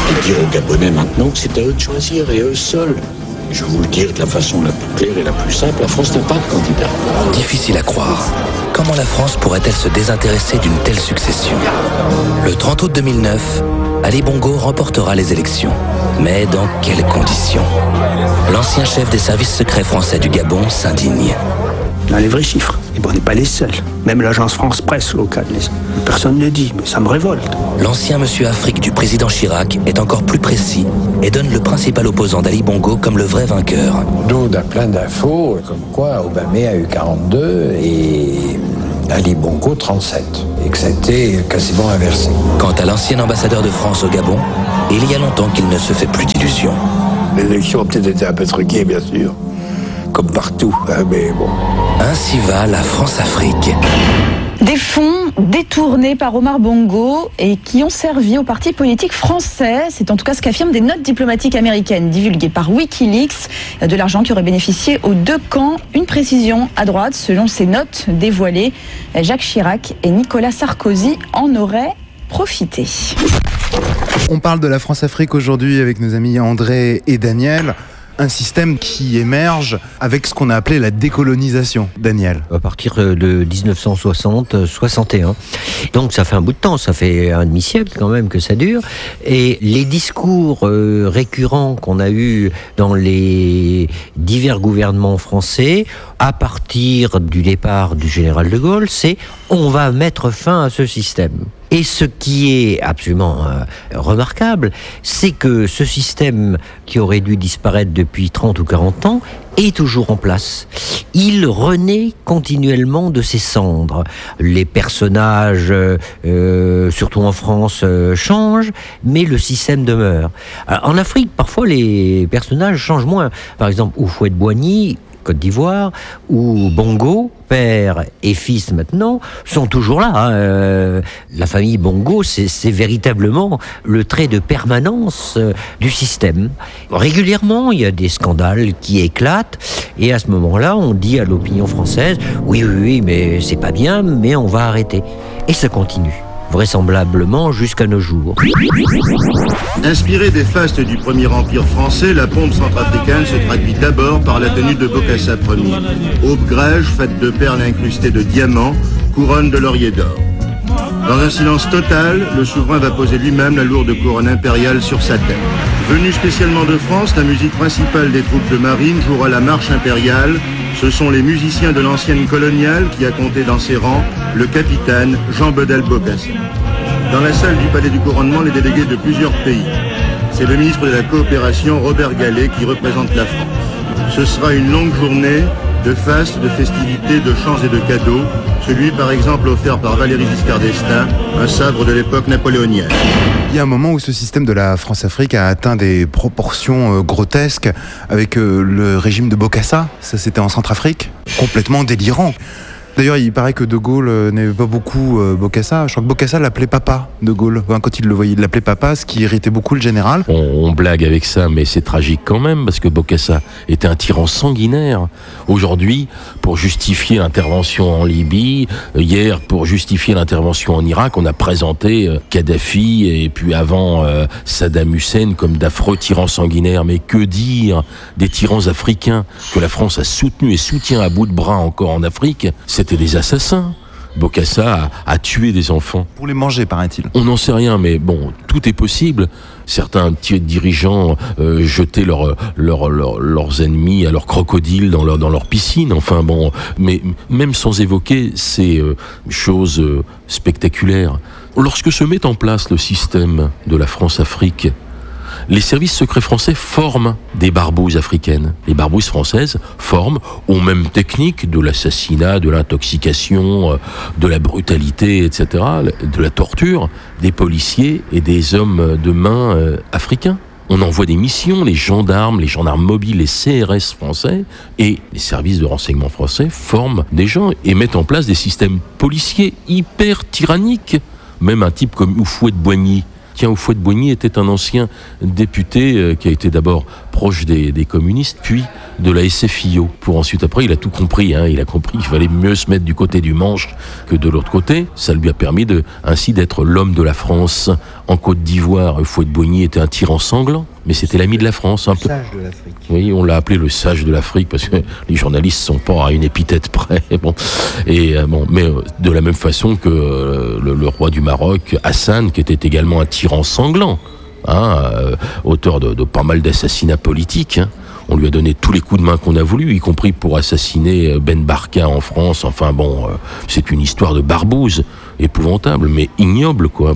et dire aux Gabonais maintenant que c'est à eux de choisir et eux seuls. Je vais vous le dire de la façon la plus claire et la plus simple, la France n'a pas de candidat. Difficile à croire. Comment la France pourrait-elle se désintéresser d'une telle succession ? Le 30 août 2009, Ali Bongo remportera les élections. Mais dans quelles conditions ? L'ancien chef des services secrets français du Gabon s'indigne. On a les vrais chiffres. Et bon, on n'est pas les seuls. Même l'agence France-Presse localise. Personne ne le dit, mais ça me révolte. L'ancien monsieur Afrique du président Chirac est encore plus précis et donne le principal opposant d'Ali Bongo comme le vrai vainqueur. D'autres a plein d'infos, comme quoi Obama a eu 42 et Ali Bongo 37. Et que c'était quasiment inversé. Quant à l'ancien ambassadeur de France au Gabon, il y a longtemps qu'il ne se fait plus d'illusions. L'élection a peut-être été un peu truquée, bien sûr. Comme partout, hein, mais bon. Ainsi va la France-Afrique. Des fonds détournés par Omar Bongo et qui ont servi au parti politique français. C'est en tout cas ce qu'affirment des notes diplomatiques américaines divulguées par Wikileaks. De l'argent qui aurait bénéficié aux deux camps. Une précision à droite, selon ces notes dévoilées, Jacques Chirac et Nicolas Sarkozy en auraient profité. On parle de la France-Afrique aujourd'hui avec nos amis André et Daniel. Un système qui émerge avec ce qu'on a appelé la décolonisation, Daniel. À partir de 1960-61. Donc ça fait un bout de temps, ça fait un demi-siècle quand même que ça dure. Et les discours récurrents qu'on a eus dans les divers gouvernements français, à partir du départ du général de Gaulle, c'est « on va mettre fin à ce système ». Et ce qui est absolument remarquable, c'est que ce système qui aurait dû disparaître depuis 30 ou 40 ans est toujours en place. Il renaît continuellement de ses cendres. Les personnages, surtout en France, changent, mais le système demeure. Alors, en Afrique, parfois, les personnages changent moins. Par exemple, Houphouët-Boigny, Côte d'Ivoire, où Bongo, père et fils maintenant, sont toujours là. Hein. La famille Bongo, c'est véritablement le trait de permanence du système. Régulièrement, il y a des scandales qui éclatent, et à ce moment-là, on dit à l'opinion française « oui, mais c'est pas bien, mais on va arrêter ». Et ça continue, vraisemblablement jusqu'à nos jours. Inspirée des fastes du premier empire français, la pompe centrafricaine se traduit d'abord par la tenue de Bokassa Ier. Aube grège, faite de perles incrustées de diamants, couronne de laurier d'or. Dans un silence total, le souverain va poser lui-même la lourde couronne impériale sur sa tête. Venu spécialement de France, la musique principale des troupes de marine jouera la marche impériale. Ce sont les musiciens de l'ancienne coloniale qui a compté dans ses rangs le capitaine Jean Bedel Bokassa. Dans la salle du palais du couronnement, les délégués de plusieurs pays. C'est le ministre de la coopération, Robert Gallet, qui représente la France. Ce sera une longue journée de fastes, de festivités, de chants et de cadeaux. Celui, par exemple, offert par Valéry Giscard d'Estaing, un sabre de l'époque napoléonienne. Il y a un moment où ce système de la France-Afrique a atteint des proportions grotesques avec le régime de Bokassa. Ça, c'était en Centrafrique. Complètement délirant. D'ailleurs, il paraît que De Gaulle n'aimait pas beaucoup Bokassa. Je crois que Bokassa l'appelait papa, De Gaulle. Enfin, quand il le voyait, il l'appelait papa, ce qui irritait beaucoup le général. On blague avec ça, mais c'est tragique quand même, parce que Bokassa était un tyran sanguinaire. Aujourd'hui, pour justifier l'intervention en Libye, hier, pour justifier l'intervention en Irak, on a présenté Kadhafi et puis avant Saddam Hussein comme d'affreux tyrans sanguinaires. Mais que dire des tyrans africains que la France a soutenus et soutient à bout de bras encore en Afrique? C'était des assassins. Bokassa a tué des enfants. Pour les manger, paraît-il. On n'en sait rien, mais bon, tout est possible. Certains dirigeants jetaient leurs ennemis à leurs crocodiles dans leur piscine. Enfin bon, mais même sans évoquer ces choses spectaculaires. Lorsque se met en place le système de la France-Afrique, les services secrets français forment des barbouzes africaines. Les barbouzes françaises forment aux mêmes techniques de l'assassinat, de l'intoxication, de la brutalité, etc., de la torture, des policiers et des hommes de main africains. On envoie des missions, les gendarmes mobiles, les CRS français et les services de renseignement français forment des gens et mettent en place des systèmes policiers hyper tyranniques. Même un type comme Houphouët-Boigny, Tiens, Houphouët-Boigny était un ancien député qui a été d'abord proche des communistes, puis de la SFIO. Pour ensuite, après, il a tout compris. Il a compris qu'il fallait mieux se mettre du côté du Manche que de l'autre côté. Ça lui a permis ainsi d'être l'homme de la France. En Côte d'Ivoire, Houphouët-Boigny était un tyran sanglant, mais c'était l'ami de la France. Un peu. Sage de l'Afrique. Oui, on l'a appelé le sage de l'Afrique parce que les journalistes sont pas à une épithète près. Mais de la même façon que le roi du Maroc, Hassan, qui était également un tyran sanglant, auteur de pas mal d'assassinats politiques. On lui a donné tous les coups de main qu'on a voulu, y compris pour assassiner Ben Barka en France. C'est une histoire de barbouze, épouvantable, mais ignoble, quoi.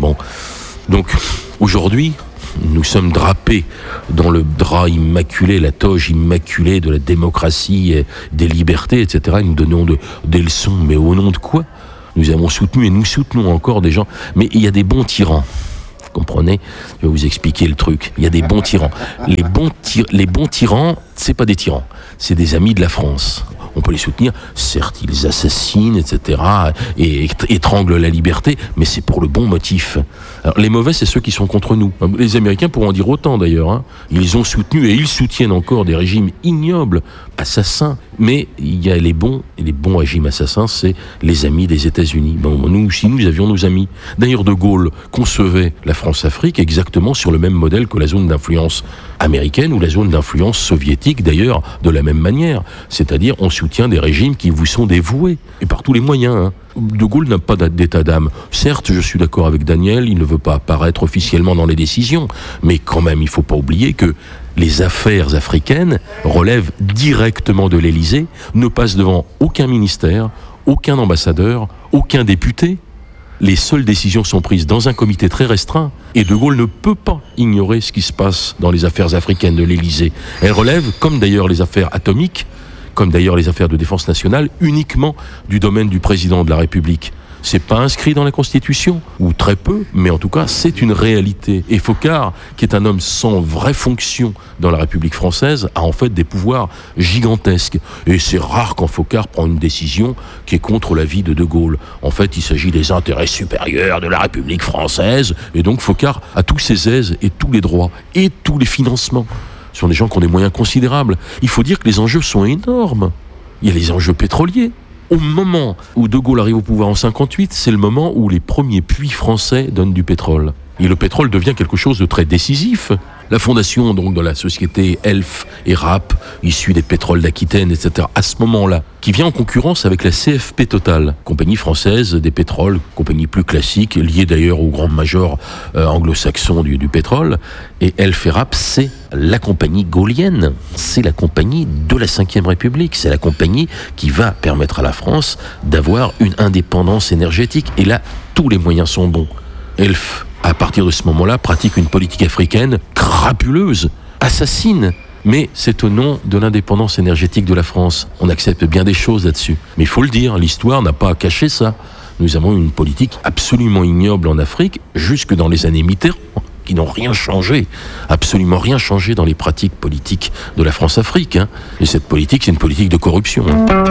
Donc, aujourd'hui, nous sommes drapés dans le drap immaculé, la toge immaculée de la démocratie, et des libertés, etc. Et nous donnons des leçons, mais au nom de quoi ? Nous avons soutenu et nous soutenons encore des gens. Mais il y a des bons tyrans. Vous comprenez ? Je vais vous expliquer le truc. Il y a des bons tyrans. Les bons tyrans, c'est pas des tyrans. C'est des amis de la France. On peut les soutenir. Certes, ils assassinent, etc. et étranglent la liberté, mais c'est pour le bon motif. Alors, les mauvais, c'est ceux qui sont contre nous. Les Américains pourront en dire autant, d'ailleurs. Ils ont soutenu et ils soutiennent encore des régimes ignobles, assassins. Mais il y a les bons régimes assassins, c'est les amis des États-Unis. Nous aussi, nous avions nos amis. D'ailleurs, De Gaulle concevait la France-Afrique exactement sur le même modèle que la zone d'influence américaine ou la zone d'influence soviétique, d'ailleurs, de la même manière. C'est-à-dire, on soutient des régimes qui vous sont dévoués, et par tous les moyens. De Gaulle n'a pas d'état d'âme. Certes, je suis d'accord avec Daniel, il ne veut pas apparaître officiellement dans les décisions, mais quand même, il ne faut pas oublier que les affaires africaines relèvent directement de l'Élysée, ne passent devant aucun ministère, aucun ambassadeur, aucun député. Les seules décisions sont prises dans un comité très restreint, et De Gaulle ne peut pas ignorer ce qui se passe dans les affaires africaines de l'Élysée. Elles relèvent, comme d'ailleurs les affaires atomiques, comme d'ailleurs les affaires de défense nationale, uniquement du domaine du président de la République. C'est pas inscrit dans la Constitution, ou très peu, mais en tout cas, c'est une réalité. Et Foccart, qui est un homme sans vraie fonction dans la République française, a en fait des pouvoirs gigantesques. Et c'est rare quand Foccart prend une décision qui est contre l'avis de De Gaulle. En fait, il s'agit des intérêts supérieurs de la République française, et donc Foccart a tous ses aises et tous les droits, et tous les financements. Ce sont des gens qui ont des moyens considérables. Il faut dire que les enjeux sont énormes. Il y a les enjeux pétroliers. Au moment où De Gaulle arrive au pouvoir en 1958, c'est le moment où les premiers puits français donnent du pétrole. Et le pétrole devient quelque chose de très décisif. La fondation donc de la société Elf et Rapp, issue des pétroles d'Aquitaine, etc., à ce moment-là, qui vient en concurrence avec la CFP Total, compagnie française des pétroles, compagnie plus classique, liée d'ailleurs au grand major anglo-saxon du pétrole. Et Elf et Rapp, c'est la compagnie gaullienne, c'est la compagnie de la Ve République, c'est la compagnie qui va permettre à la France d'avoir une indépendance énergétique. Et là, tous les moyens sont bons. Elf, à partir de ce moment-là, pratique une politique africaine crapuleuse, assassine. Mais c'est au nom de l'indépendance énergétique de la France. On accepte bien des choses là-dessus. Mais il faut le dire, l'histoire n'a pas caché ça. Nous avons une politique absolument ignoble en Afrique, jusque dans les années Mitterrand, qui n'ont rien changé, absolument rien changé dans les pratiques politiques de la France-Afrique. Et cette politique, c'est une politique de corruption.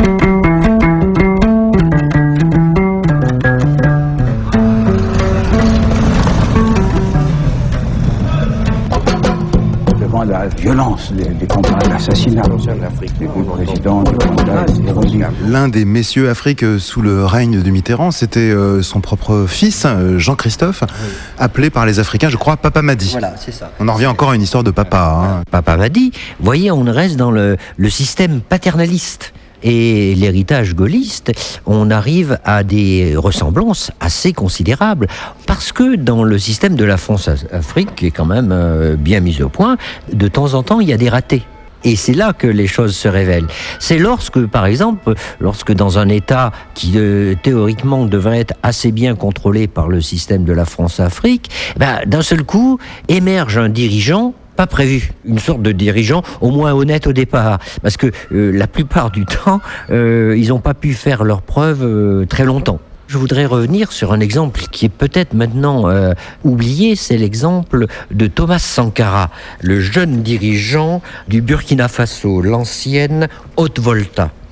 La violence des combats, l'assassinat du président, du candidat. L'un des messieurs Afrique sous le règne de Mitterrand, c'était son propre fils, Jean-Christophe, appelé par les Africains, je crois, Papa Madi. Voilà, c'est ça. On en revient encore à une histoire de papa. Papa Madi, vous voyez, on reste dans le système paternaliste. Et l'héritage gaulliste, on arrive à des ressemblances assez considérables. Parce que dans le système de la France-Afrique, qui est quand même bien mis au point, de temps en temps, il y a des ratés. Et c'est là que les choses se révèlent. C'est lorsque, par exemple, dans un État qui théoriquement devrait être assez bien contrôlé par le système de la France-Afrique, d'un seul coup, émerge un dirigeant pas prévu, une sorte de dirigeant au moins honnête au départ, parce que la plupart du temps, ils n'ont pas pu faire leurs preuves très longtemps. Je voudrais revenir sur un exemple qui est peut-être maintenant oublié, c'est l'exemple de Thomas Sankara, le jeune dirigeant du Burkina Faso, l'ancienne Haute-Volta.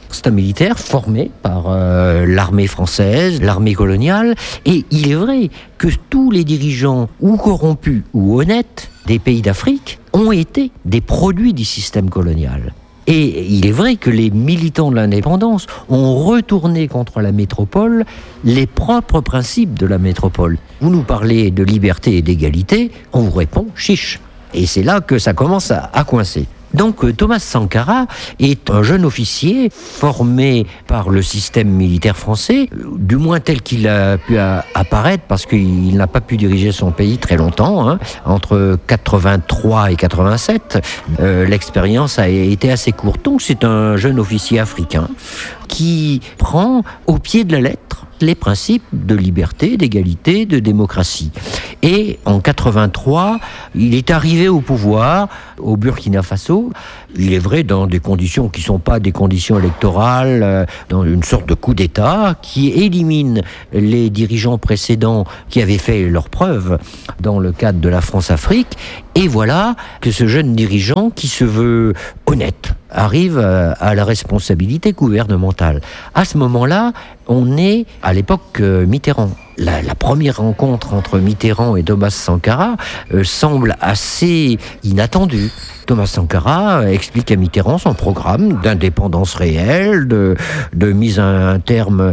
C'est un militaire formé par l'armée française, l'armée coloniale, et il est vrai que tous les dirigeants, ou corrompus ou honnêtes, des pays d'Afrique, ont été des produits du système colonial. Et il est vrai que les militants de l'indépendance ont retourné contre la métropole les propres principes de la métropole. Vous nous parlez de liberté et d'égalité, on vous répond chiche. Et c'est là que ça commence à coincer. Donc Thomas Sankara est un jeune officier formé par le système militaire français, du moins tel qu'il a pu apparaître, parce qu'il n'a pas pu diriger son pays très longtemps, entre 83 et 87. L'expérience a été assez courte. Donc c'est un jeune officier africain qui prend au pied de la lettre les principes de liberté, d'égalité, de démocratie. Et en 83, il est arrivé au pouvoir au Burkina Faso. Il est vrai dans des conditions qui ne sont pas des conditions électorales, dans une sorte de coup d'État qui élimine les dirigeants précédents qui avaient fait leurs preuves dans le cadre de la France-Afrique. Et voilà que ce jeune dirigeant qui se veut honnête arrive à la responsabilité gouvernementale. À ce moment-là, on est à l'époque Mitterrand. La première rencontre entre Mitterrand et Thomas Sankara semble assez inattendue. Thomas Sankara explique à Mitterrand son programme d'indépendance réelle, de mise à un terme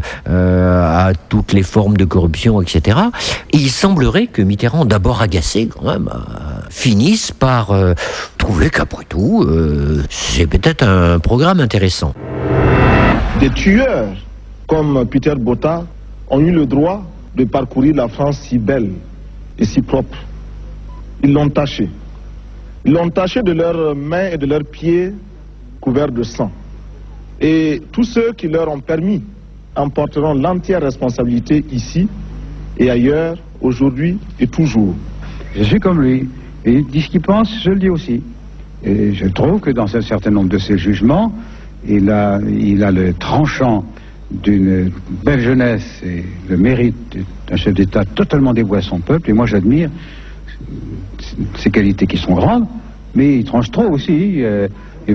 à toutes les formes de corruption, etc. Et il semblerait que Mitterrand, d'abord agacé quand même, finisse par trouver qu'après tout, c'est peut-être un programme intéressant. Des tueurs comme Peter Botta ont eu le droit de parcourir la France si belle et si propre. Ils l'ont taché. Ils l'ont taché de leurs mains et de leurs pieds couverts de sang. Et tous ceux qui leur ont permis en porteront l'entière responsabilité ici et ailleurs, aujourd'hui et toujours. Je suis comme lui. Et il dit ce qu'il pense, je le dis aussi. Et je trouve que dans un certain nombre de ses jugements, il a le tranchant d'une belle jeunesse et le mérite d'un chef d'État totalement dévoué à son peuple. Et moi, j'admire ses qualités qui sont grandes, mais il tranche trop aussi. Il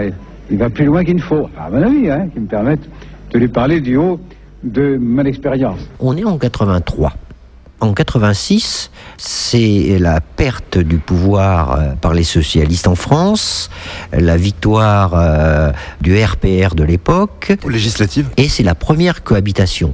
va plus loin qu'il ne faut, à mon avis, qui me permettent de lui parler du haut de mon expérience. On est en 83. En 86, c'est la perte du pouvoir par les socialistes en France, la victoire du RPR de l'époque. Législative. Et c'est la première cohabitation,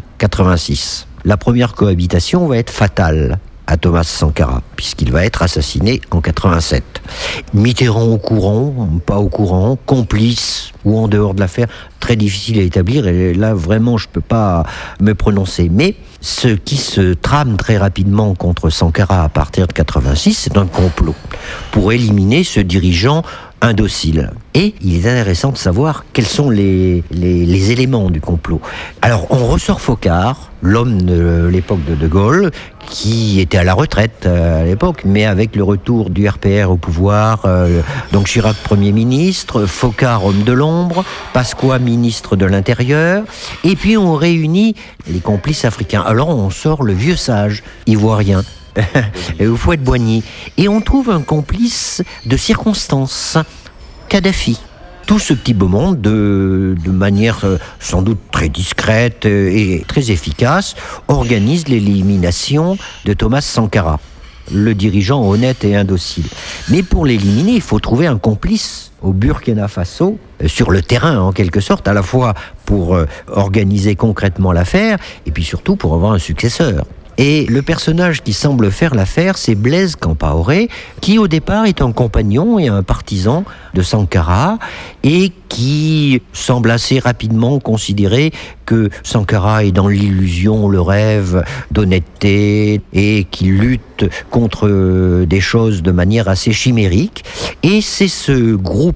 86. La première cohabitation va être fatale à Thomas Sankara, puisqu'il va être assassiné en 87. Mitterrand au courant, pas au courant, complice ou en dehors de l'affaire, très difficile à établir, et là vraiment je peux pas me prononcer. Mais ce qui se trame très rapidement contre Sankara à partir de 86, c'est un complot pour éliminer ce dirigeant indocile. Et il est intéressant de savoir quels sont les éléments du complot. Alors on ressort Foccart, l'homme de l'époque de De Gaulle, qui était à la retraite à l'époque, mais avec le retour du RPR au pouvoir, donc Chirac Premier ministre, Foccart homme de l'ombre, Pasqua ministre de l'Intérieur, et puis on réunit les complices africains. Alors on sort le vieux sage ivoirien, Houphouët-Boigny, et on trouve un complice de circonstance, Kadhafi. Tout ce petit beau monde, de manière sans doute très discrète et très efficace, organise l'élimination de Thomas Sankara, le dirigeant honnête et indocile. Mais pour l'éliminer, il faut trouver un complice au Burkina Faso, sur le terrain en quelque sorte, à la fois pour organiser concrètement l'affaire, et puis surtout pour avoir un successeur. Et le personnage qui semble faire l'affaire, c'est Blaise Compaoré, qui au départ est un compagnon et un partisan de Sankara, et qui semble assez rapidement considérer que Sankara est dans l'illusion, le rêve d'honnêteté, et qu'il lutte contre des choses de manière assez chimérique. Et c'est ce groupe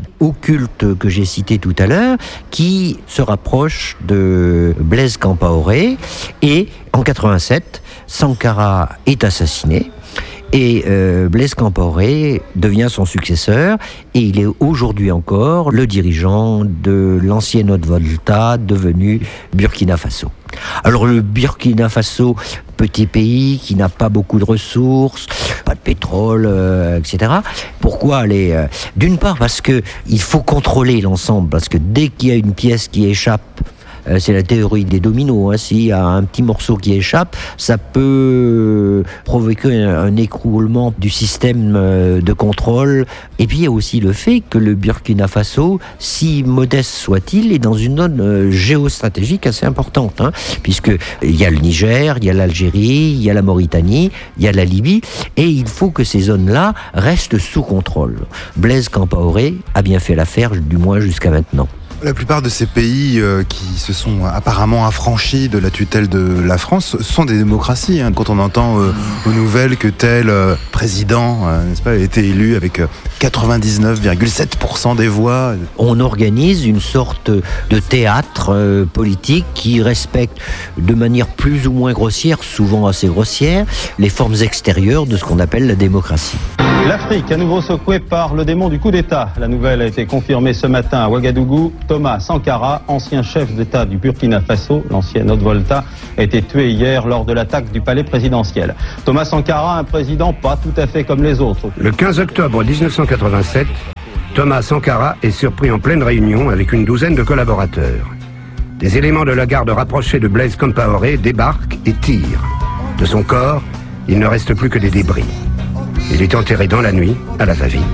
occulte que j'ai cité tout à l'heure, qui se rapproche de Blaise Compaoré, et en 87, Sankara est assassiné, Et Blaise Compaoré devient son successeur et il est aujourd'hui encore le dirigeant de l'ancienne Haute-Volta devenu Burkina Faso. Alors le Burkina Faso, petit pays qui n'a pas beaucoup de ressources, pas de pétrole, etc. Pourquoi d'une part parce que il faut contrôler l'ensemble, parce que dès qu'il y a une pièce qui échappe, c'est la théorie des dominos, s'il y a un petit morceau qui échappe, ça peut provoquer un écroulement du système de contrôle. Et puis il y a aussi le fait que le Burkina Faso, si modeste soit-il, est dans une zone géostratégique assez importante, puisque il y a le Niger, il y a l'Algérie, il y a la Mauritanie, il y a la Libye, et il faut que ces zones-là restent sous contrôle. Blaise Compaoré a bien fait l'affaire, du moins jusqu'à maintenant. La plupart de ces pays qui se sont apparemment affranchis de la tutelle de la France sont des démocraties. Quand on entend aux nouvelles que tel président n'est-ce pas, a été élu avec 99,7% des voix. On organise une sorte de théâtre politique qui respecte de manière plus ou moins grossière, souvent assez grossière, les formes extérieures de ce qu'on appelle la démocratie. L'Afrique, à nouveau secouée par le démon du coup d'État. La nouvelle a été confirmée ce matin à Ouagadougou. Thomas Sankara, ancien chef d'État du Burkina Faso, l'ancienne Haute-Volta, a été tué hier lors de l'attaque du palais présidentiel. Thomas Sankara, un président pas tout à fait comme les autres. Le 15 octobre 1987, Thomas Sankara est surpris en pleine réunion avec une douzaine de collaborateurs. Des éléments de la garde rapprochés de Blaise Compaoré débarquent et tirent. De son corps, il ne reste plus que des débris. Il est enterré dans la nuit, à la va-vite.